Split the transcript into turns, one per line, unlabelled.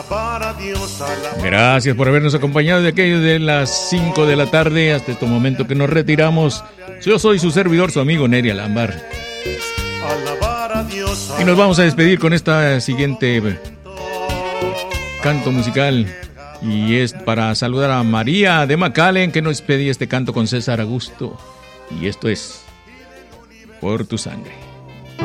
Gracias por habernos acompañado de aquello de las 5 de la tarde hasta este momento que nos retiramos. Yo soy su servidor, su amigo Neri Alambar. Y nos vamos a despedir con esta siguiente canto musical. Y es para saludar a María de McAllen, que nos pedía este canto con César Augusto. Y esto es Por tu sangre.